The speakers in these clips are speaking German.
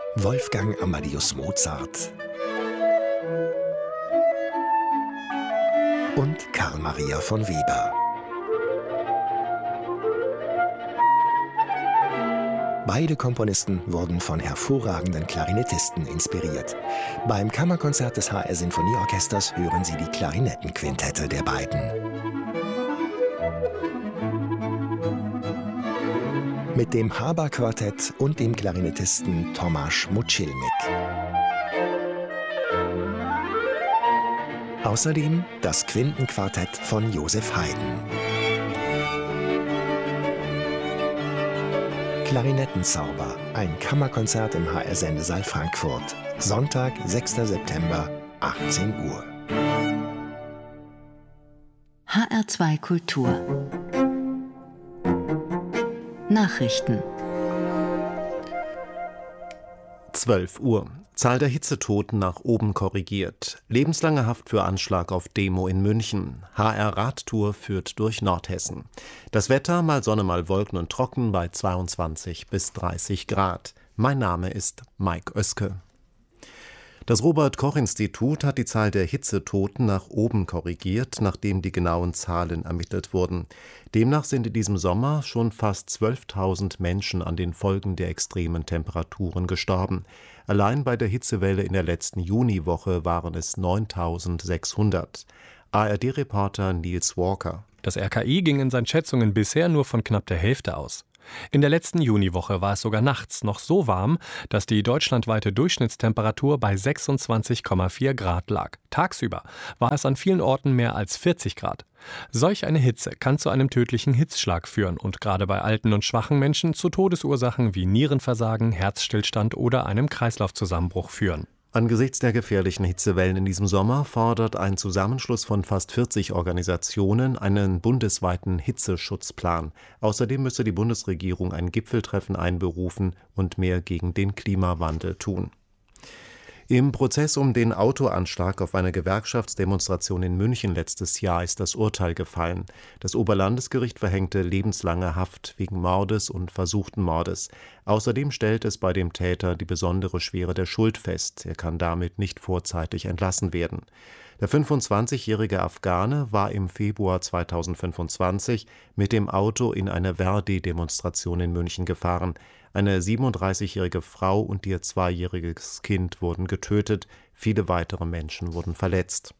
Wolfgang Amadeus Mozart und Carl Maria von Weber. Beide Komponisten wurden von hervorragenden Klarinettisten inspiriert. Beim Kammerkonzert des HR Sinfonieorchesters hören Sie die Klarinettenquintette der beiden. Mit dem Haber-Quartett und dem Klarinettisten Tomasz Muchilnik. Außerdem das Quintenquartett von Joseph Haydn. Klarinettenzauber, ein Kammerkonzert im HR-Sendesaal Frankfurt. Sonntag, 6. September, 18 Uhr. HR2 Kultur. Nachrichten. 12 Uhr. Zahl der Hitzetoten nach oben korrigiert. Lebenslange Haft für Anschlag auf Demo in München. HR-Radtour führt durch Nordhessen. Das Wetter, mal Sonne, mal Wolken und trocken bei 22 bis 30 Grad. Mein Name ist Mike Oeske. Das Robert-Koch-Institut hat die Zahl der Hitzetoten nach oben korrigiert, nachdem die genauen Zahlen ermittelt wurden. Demnach sind in diesem Sommer schon fast 12.000 Menschen an den Folgen der extremen Temperaturen gestorben. Allein bei der Hitzewelle in der letzten Juniwoche waren es 9.600. ARD-Reporter Niels Walker. Das RKI ging in seinen Schätzungen bisher nur von knapp der Hälfte aus. In der letzten Juniwoche war es sogar nachts noch so warm, dass die deutschlandweite Durchschnittstemperatur bei 26,4 Grad lag. Tagsüber war es an vielen Orten mehr als 40 Grad. Solch eine Hitze kann zu einem tödlichen Hitzschlag führen und gerade bei alten und schwachen Menschen zu Todesursachen wie Nierenversagen, Herzstillstand oder einem Kreislaufzusammenbruch führen. Angesichts der gefährlichen Hitzewellen in diesem Sommer fordert ein Zusammenschluss von fast 40 Organisationen einen bundesweiten Hitzeschutzplan. Außerdem müsse die Bundesregierung ein Gipfeltreffen einberufen und mehr gegen den Klimawandel tun. Im Prozess um den Autoanschlag auf eine Gewerkschaftsdemonstration in München letztes Jahr ist das Urteil gefallen. Das Oberlandesgericht verhängte lebenslange Haft wegen Mordes und versuchten Mordes. Außerdem stellt es bei dem Täter die besondere Schwere der Schuld fest. Er kann damit nicht vorzeitig entlassen werden. Der 25-jährige Afghane war im Februar 2025 mit dem Auto in eine Verdi-Demonstration in München gefahren. Eine 37-jährige Frau und ihr 2-jähriges Kind wurden getötet, viele weitere Menschen wurden verletzt.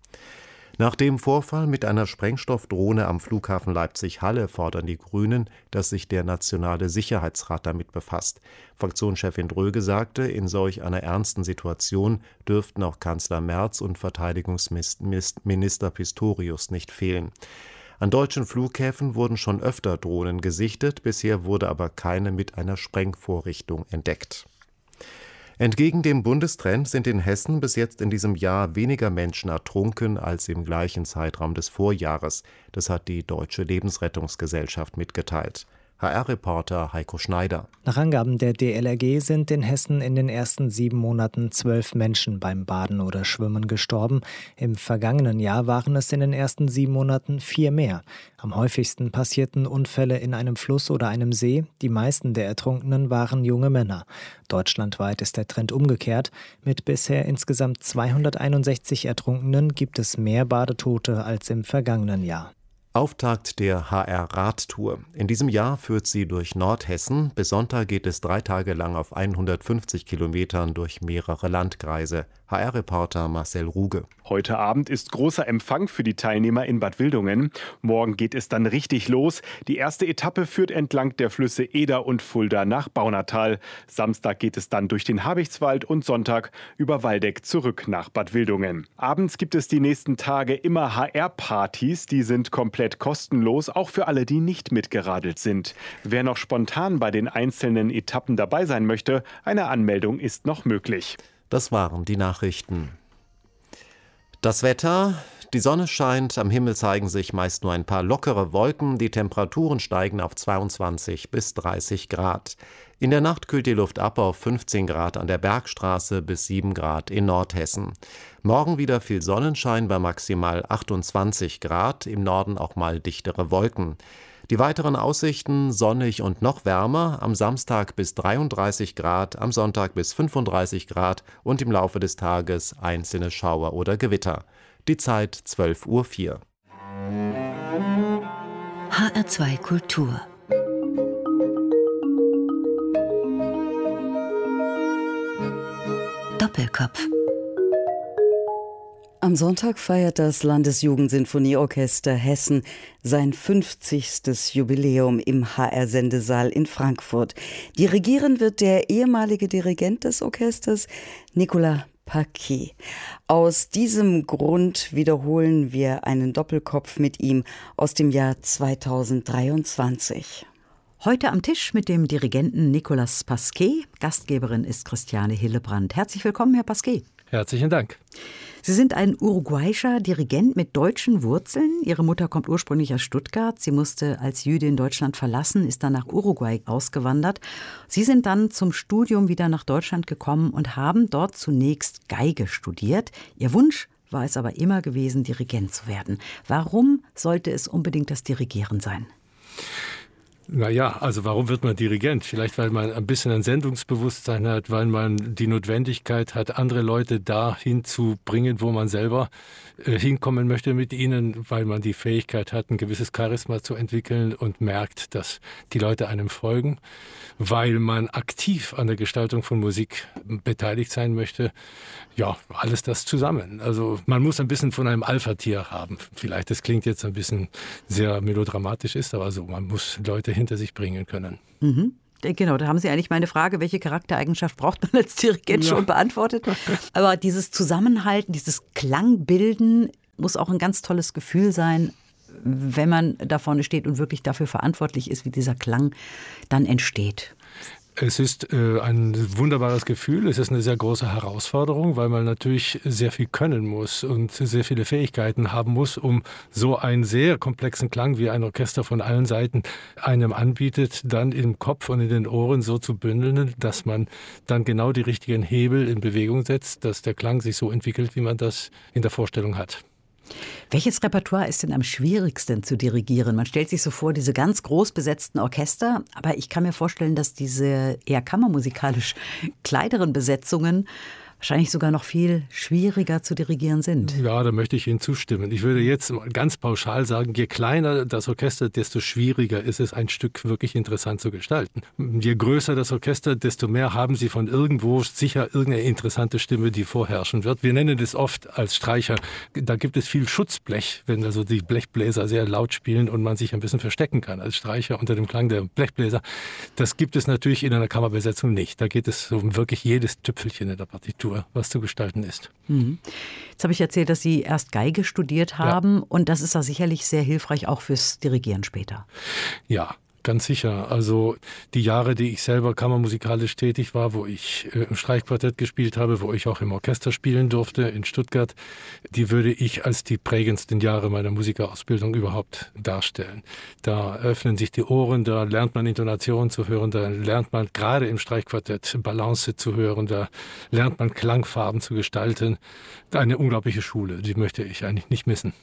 Nach dem Vorfall mit einer Sprengstoffdrohne am Flughafen Leipzig-Halle fordern die Grünen, dass sich der Nationale Sicherheitsrat damit befasst. Fraktionschefin Dröge sagte, in solch einer ernsten Situation dürften auch Kanzler Merz und Verteidigungsminister Pistorius nicht fehlen. An deutschen Flughäfen wurden schon öfter Drohnen gesichtet, bisher wurde aber keine mit einer Sprengvorrichtung entdeckt. Entgegen dem Bundestrend sind in Hessen bis jetzt in diesem Jahr weniger Menschen ertrunken als im gleichen Zeitraum des Vorjahres. Das hat die Deutsche Lebensrettungsgesellschaft mitgeteilt. HR-Reporter Heiko Schneider. Nach Angaben der DLRG sind in Hessen in den ersten 7 Monaten 12 Menschen beim Baden oder Schwimmen gestorben. Im vergangenen Jahr waren es in den ersten 7 Monaten 4 mehr. Am häufigsten passierten Unfälle in einem Fluss oder einem See. Die meisten der Ertrunkenen waren junge Männer. Deutschlandweit ist der Trend umgekehrt. Mit bisher insgesamt 261 Ertrunkenen gibt es mehr Badetote als im vergangenen Jahr. Auftakt der HR-Radtour. In diesem Jahr führt sie durch Nordhessen. Bis Sonntag geht es 3 Tage lang auf 150 Kilometern durch mehrere Landkreise. HR-Reporter Marcel Ruge. Heute Abend ist großer Empfang für die Teilnehmer in Bad Wildungen. Morgen geht es dann richtig los. Die erste Etappe führt entlang der Flüsse Eder und Fulda nach Baunatal. Samstag geht es dann durch den Habichtswald und Sonntag über Waldeck zurück nach Bad Wildungen. Abends gibt es die nächsten Tage immer HR-Partys. Die sind komplett kostenlos, auch für alle, die nicht mitgeradelt sind. Wer noch spontan bei den einzelnen Etappen dabei sein möchte, eine Anmeldung ist noch möglich. Das waren die Nachrichten. Das Wetter: Die Sonne scheint, am Himmel zeigen sich meist nur ein paar lockere Wolken, die Temperaturen steigen auf 22 bis 30 Grad. In der Nacht kühlt die Luft ab auf 15 Grad an der Bergstraße bis 7 Grad in Nordhessen. Morgen wieder viel Sonnenschein bei maximal 28 Grad, im Norden auch mal dichtere Wolken. Die weiteren Aussichten: sonnig und noch wärmer, am Samstag bis 33 Grad, am Sonntag bis 35 Grad und im Laufe des Tages einzelne Schauer oder Gewitter. Die Zeit 12:04 Uhr. HR2 Kultur. Doppelkopf. Am Sonntag feiert das Landesjugendsinfonieorchester Hessen sein 50. Jubiläum im HR-Sendesaal in Frankfurt. Dirigieren wird der ehemalige Dirigent des Orchesters, Nicolas Paquet. Aus diesem Grund wiederholen wir einen Doppelkopf mit ihm aus dem Jahr 2023. Heute am Tisch mit dem Dirigenten Nicolas Pasquet. Gastgeberin ist Christiane Hillebrand. Herzlich willkommen, Herr Pasquet. Herzlichen Dank. Sie sind ein uruguayischer Dirigent mit deutschen Wurzeln. Ihre Mutter kommt ursprünglich aus Stuttgart. Sie musste als Jüdin Deutschland verlassen, ist dann nach Uruguay ausgewandert. Sie sind dann zum Studium wieder nach Deutschland gekommen und haben dort zunächst Geige studiert. Ihr Wunsch war es aber immer gewesen, Dirigent zu werden. Warum sollte es unbedingt das Dirigieren sein? Naja, also warum wird man Dirigent? Vielleicht, weil man ein bisschen ein Sendungsbewusstsein hat, weil man die Notwendigkeit hat, andere Leute dahin zu bringen, wo man selber hinkommen möchte mit ihnen, weil man die Fähigkeit hat, ein gewisses Charisma zu entwickeln und merkt, dass die Leute einem folgen, weil man aktiv an der Gestaltung von Musik beteiligt sein möchte. Ja, alles das zusammen. Also man muss ein bisschen von einem Alpha-Tier haben. Vielleicht, das klingt jetzt ein bisschen sehr melodramatisch, ist aber so. Man muss Leute hinter sich bringen können. Mhm. Genau, da haben Sie eigentlich meine Frage, welche Charaktereigenschaft braucht man als Dirigent, schon beantwortet. Aber dieses Zusammenhalten, dieses Klangbilden muss auch ein ganz tolles Gefühl sein, wenn man da vorne steht und wirklich dafür verantwortlich ist, wie dieser Klang dann entsteht. Es ist ein wunderbares Gefühl, es ist eine sehr große Herausforderung, weil man natürlich sehr viel können muss und sehr viele Fähigkeiten haben muss, um so einen sehr komplexen Klang, wie ein Orchester von allen Seiten einem anbietet, dann im Kopf und in den Ohren so zu bündeln, dass man dann genau die richtigen Hebel in Bewegung setzt, dass der Klang sich so entwickelt, wie man das in der Vorstellung hat. Welches Repertoire ist denn am schwierigsten zu dirigieren? Man stellt sich so vor, diese ganz groß besetzten Orchester, aber ich kann mir vorstellen, dass diese eher kammermusikalisch kleineren Besetzungen wahrscheinlich sogar noch viel schwieriger zu dirigieren sind. Ja, da möchte ich Ihnen zustimmen. Ich würde jetzt ganz pauschal sagen, je kleiner das Orchester, desto schwieriger ist es, ein Stück wirklich interessant zu gestalten. Je größer das Orchester, desto mehr haben Sie von irgendwo sicher irgendeine interessante Stimme, die vorherrschen wird. Wir nennen das oft als Streicher, da gibt es viel Schutzblech, wenn also die Blechbläser sehr laut spielen und man sich ein bisschen verstecken kann als Streicher unter dem Klang der Blechbläser. Das gibt es natürlich in einer Kammerbesetzung nicht. Da geht es um wirklich jedes Tüpfelchen in der Partitur, was zu gestalten ist. Jetzt habe ich erzählt, dass Sie erst Geige studiert haben und das ist ja sicherlich sehr hilfreich auch fürs Dirigieren später. Ja, ganz sicher. Also die Jahre, die ich selber kammermusikalisch tätig war, wo ich im Streichquartett gespielt habe, wo ich auch im Orchester spielen durfte in Stuttgart, die würde ich als die prägendsten Jahre meiner Musikerausbildung überhaupt darstellen. Da öffnen sich die Ohren, da lernt man Intonation zu hören, da lernt man gerade im Streichquartett Balance zu hören, da lernt man Klangfarben zu gestalten. Eine unglaubliche Schule, die möchte ich eigentlich nicht missen.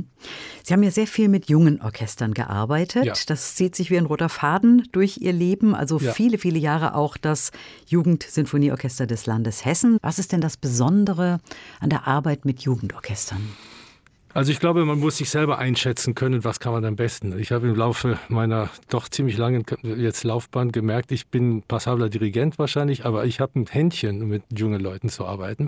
Sie haben ja sehr viel mit jungen Orchestern gearbeitet. Ja. Das zieht sich wie ein roter Faden durch Ihr Leben. Also viele, viele Jahre auch das Jugendsinfonieorchester des Landes Hessen. Was ist denn das Besondere an der Arbeit mit Jugendorchestern? Also ich glaube, man muss sich selber einschätzen können, was kann man am besten. Ich habe im Laufe meiner doch ziemlich langen Laufbahn gemerkt, ich bin ein passabler Dirigent wahrscheinlich, aber ich habe ein Händchen, mit jungen Leuten zu arbeiten.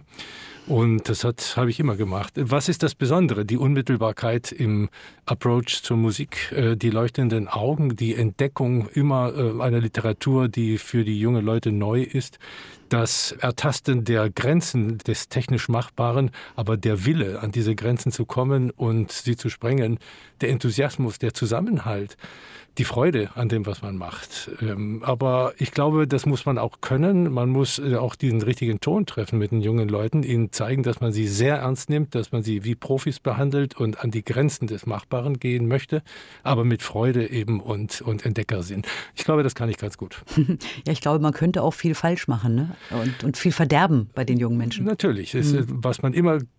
Und das habe ich immer gemacht. Was ist das Besondere? Die Unmittelbarkeit im Approach zur Musik, die leuchtenden Augen, die Entdeckung immer einer Literatur, die für die jungen Leute neu ist, das Ertasten der Grenzen des technisch Machbaren, aber der Wille, an diese Grenzen zu kommen und sie zu sprengen, der Enthusiasmus, der Zusammenhalt, die Freude an dem, was man macht. Aber ich glaube, das muss man auch können. Man muss auch diesen richtigen Ton treffen mit den jungen Leuten, ihnen zeigen, dass man sie sehr ernst nimmt, dass man sie wie Profis behandelt und an die Grenzen des Machbaren gehen möchte, aber mit Freude eben und Entdeckersinn. Ich glaube, das kann ich ganz gut. Ja, ich glaube, man könnte auch viel falsch machen, ne? Und viel verderben bei den jungen Menschen. Natürlich. Was man immer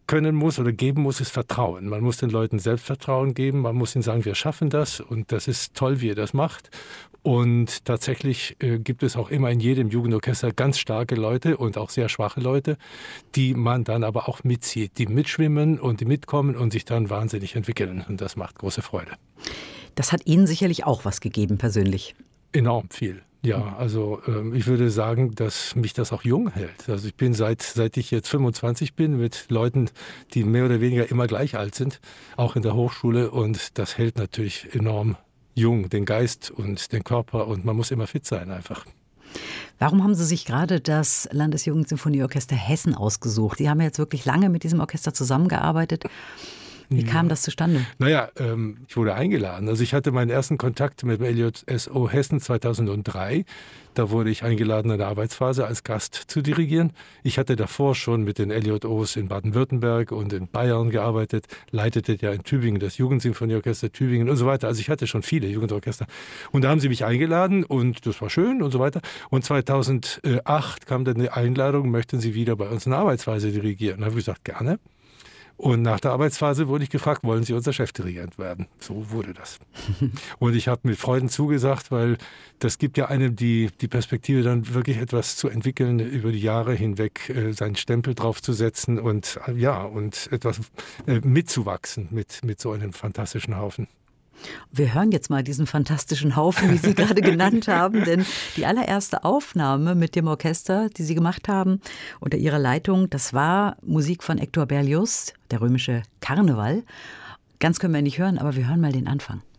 können muss oder geben muss, ist Vertrauen. Man muss den Leuten Selbstvertrauen geben, man muss ihnen sagen, wir schaffen das und das ist toll, wie ihr das macht. Und tatsächlich gibt es auch immer in jedem Jugendorchester ganz starke Leute und auch sehr schwache Leute, die man dann aber auch mitzieht, die mitschwimmen und die mitkommen und sich dann wahnsinnig entwickeln. Und das macht große Freude. Das hat Ihnen sicherlich auch was gegeben persönlich. Enorm viel. Ja, also ich würde sagen, dass mich das auch jung hält. Also ich bin seit ich jetzt 25 bin mit Leuten, die mehr oder weniger immer gleich alt sind, auch in der Hochschule. Und das hält natürlich enorm jung, den Geist und den Körper. Und man muss immer fit sein einfach. Warum haben Sie sich gerade das Landesjugendsinfonieorchester Hessen ausgesucht? Sie haben ja jetzt wirklich lange mit diesem Orchester zusammengearbeitet. Wie kam das zustande? Naja, ich wurde eingeladen. Also ich hatte meinen ersten Kontakt mit dem LJSO Hessen 2003. Da wurde ich eingeladen, eine Arbeitsphase als Gast zu dirigieren. Ich hatte davor schon mit den LJOs in Baden-Württemberg und in Bayern gearbeitet, leitete ja in Tübingen das Jugendsinfonieorchester Tübingen und so weiter. Also ich hatte schon viele Jugendorchester. Und da haben sie mich eingeladen und das war schön und so weiter. Und 2008 kam dann eine Einladung, möchten Sie wieder bei uns eine Arbeitsphase dirigieren? Da habe ich gesagt, gerne. Und nach der Arbeitsphase wurde ich gefragt, wollen Sie unser Chefdirigent werden? So wurde das. Und ich habe mit Freuden zugesagt, weil das gibt ja einem die Perspektive, dann wirklich etwas zu entwickeln, über die Jahre hinweg seinen Stempel draufzusetzen und und etwas mitzuwachsen mit so einem fantastischen Haufen. Wir hören jetzt mal diesen fantastischen Haufen, wie Sie gerade genannt haben, denn die allererste Aufnahme mit dem Orchester, die Sie gemacht haben, unter Ihrer Leitung, das war Musik von Hector Berlioz, der römische Karneval. Ganz können wir nicht hören, aber wir hören mal den Anfang.